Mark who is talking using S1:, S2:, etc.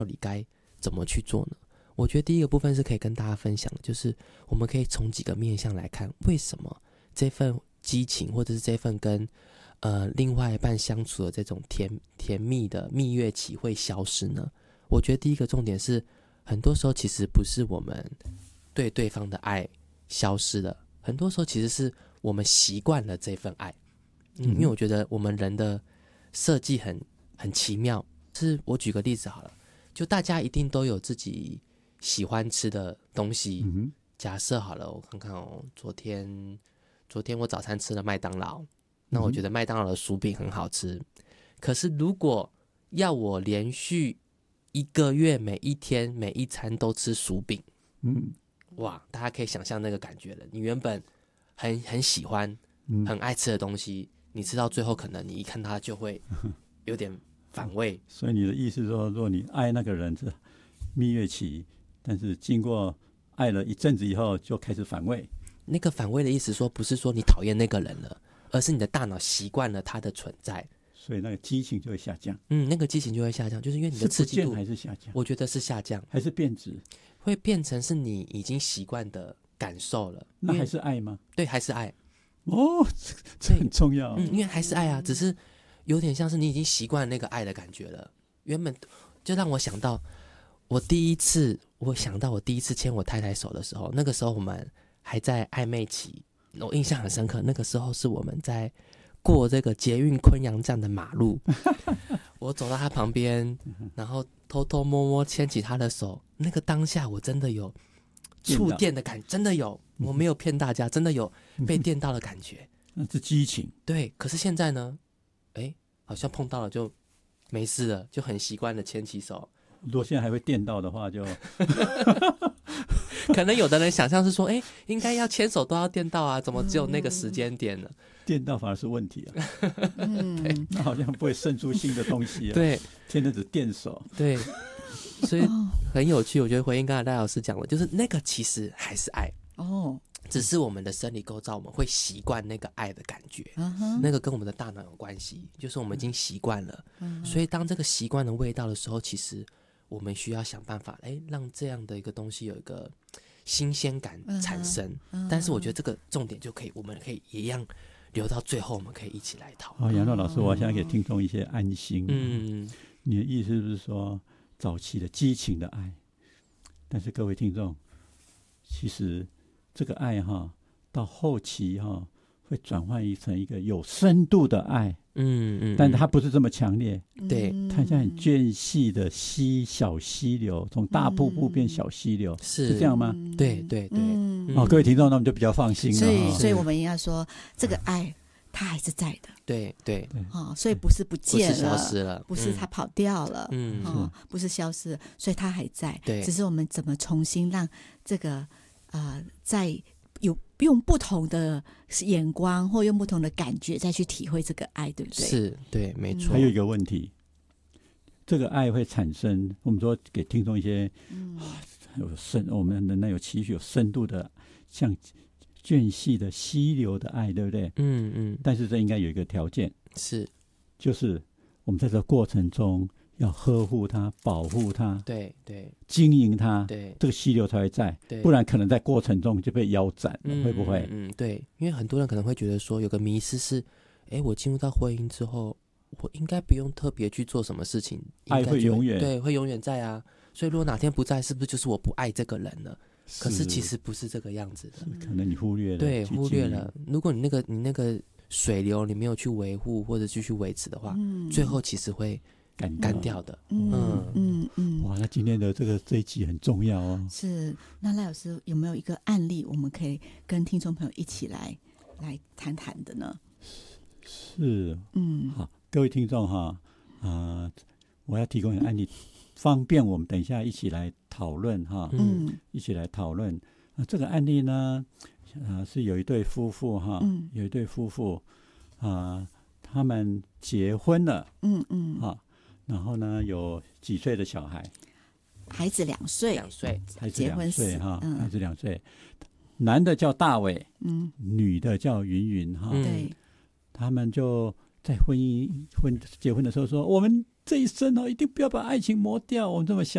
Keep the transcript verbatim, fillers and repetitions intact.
S1: 到底该怎么去做呢？我觉得第一个部分是可以跟大家分享的，就是我们可以从几个面向来看，为什么这份激情或者是这份跟呃另外一半相处的这种甜甜蜜的蜜月期会消失呢？我觉得第一个重点是，很多时候其实不是我们对对方的爱消失了，很多时候其实是我们习惯了这份爱。嗯，因为我觉得我们人的设计很很奇妙。是我举个例子好了，就大家一定都有自己喜欢吃的东西。嗯、假设好了，我看看哦，昨天昨天我早餐吃了麦当劳，那我觉得麦当劳的薯饼很好吃。嗯、可是如果要我连续一个月每一天每一餐都吃薯饼，嗯，哇，大家可以想象那个感觉了。你原本很很喜欢、很爱吃的东西，你吃到最后，可能你一看它就会有点反胃。
S2: 所以你的意思是说，如果你爱那个人是蜜月期，但是经过爱了一阵子以后，就开始反胃。
S1: 那个反胃的意思说，不是说你讨厌那个人了，而是你的大脑习惯了他的存在。
S2: 所以那个激情就会下降。
S1: 嗯，那个激情就会下降，就是因为你的刺激度
S2: 还是下降？
S1: 我觉得是下降，
S2: 还是变质？
S1: 会变成是你已经习惯的感受了。
S2: 那还是爱吗？
S1: 对，还是爱。
S2: 哦，这很重要。
S1: 嗯，因为还是爱啊，只是有点像是你已经习惯那个爱的感觉了。原本就让我想到，我第一次，我想到我第一次牵我太太手的时候，那个时候我们还在暧昧期，我印象很深刻。那个时候是我们在过这个捷运昆阳站的马路，我走到他旁边，然后偷偷摸摸牵起他的手。那个当下，我真的有触电的感觉，真的有，我没有骗大家，真的有被电到的感觉。
S2: 那是激情。
S1: 对，可是现在呢，哎，好像碰到了就没事了，就很习惯的牵起手。
S2: 如果现在还会电到的话就，
S1: 可能有的人想象是说，哎，应该要牵手都要电到啊，怎么只有那个时间点呢？
S2: 电到反而是问题啊。嗯，那好像不会生出新的东西啊。
S1: 对，
S2: 现在只电手。
S1: 对，所以很有趣。我觉得回应刚才戴老师讲的，就是那个其实还是爱哦，只是我们的生理构造，我们会习惯那个爱的感觉。Uh-huh. 那个跟我们的大脑有关系，就是我们已经习惯了。Uh-huh. 所以当这个习惯的味道的时候，其实我们需要想办法，哎，让这样的一个东西有一个新鲜感产生。Uh-huh. 但是我觉得这个重点就可以，我们可以一样留到最后，我们可以一起来讨论。
S2: 哦，杨乐老师，我想给听众一些安心。嗯，你的意思是不是说早期的激情的爱？但是各位听众，其实这个爱哈，到后期哈会转换成一个有深度的爱。嗯嗯，但它不是这么强烈。
S1: 对，
S2: 它像很间隙的溪小溪流，从大瀑布变小溪流，嗯、是, 是这样吗？
S1: 对对对。嗯、
S2: 哦，各位听众，那我们就比较放心了。
S3: 所以，所以我们应该说，这个爱它还是在的。
S1: 对对对。
S3: 哦，所以不是不见了，
S1: 不是消失了，
S3: 不是它跑掉了，嗯，哦，不是消失了，所以它还在。对，只是我们怎么重新让这个呃，在有用不同的眼光或用不同的感觉再去体会这个爱，对不对？
S1: 是，对，没错。
S2: 还有一个问题，这个爱会产生，我们说给听众一些、嗯啊、有深，我们人类有期许、有深度的，像间隙的溪流的爱，对不对？嗯嗯。但是这应该有一个条件，
S1: 是，
S2: 就是我们在这个过程中要呵护它、保护它，
S1: 对对，
S2: 经营它，
S1: 对，
S2: 这个溪流才会在，不然可能在过程中就被腰斩了、嗯，会不会？
S1: 嗯，对，因为很多人可能会觉得说，有个迷思是，哎，我进入到婚姻之后，我应该不用特别去做什么事情，
S2: 爱会永远，
S1: 对，会永远在啊。所以如果哪天不在，是不是就是我不爱这个人了？可是其实不是这个样子的，
S2: 可能你忽略了，
S1: 对，忽略了。如果你那个你那个水流你没有去维护或者继续维持的话，嗯、最后其实会干干掉的。
S3: 嗯嗯嗯。
S2: 哇，那今天的这个这一集很重要哦。
S3: 是，那赖老师有没有一个案例，我们可以跟听众朋友一起来来谈谈的呢？
S2: 是，嗯，好，各位听众哈，啊、呃，我要提供一个案例。方便我们等一下一起来讨论哈，嗯，一起来讨论。啊，这个案例呢，啊，是有一对夫妇哈，嗯，有一对夫妇啊，他们结婚了，嗯嗯，啊，然后呢有几岁的小孩？
S3: 孩子两岁，
S1: 两岁，
S2: 孩子两岁哈，
S3: 嗯、
S2: 孩子两岁，男的叫大伟，嗯，女的叫云云哈，
S3: 对、嗯，
S2: 他们就在婚姻婚结婚的时候说，我们这一生哦，一定不要把爱情磨掉，我们这么想。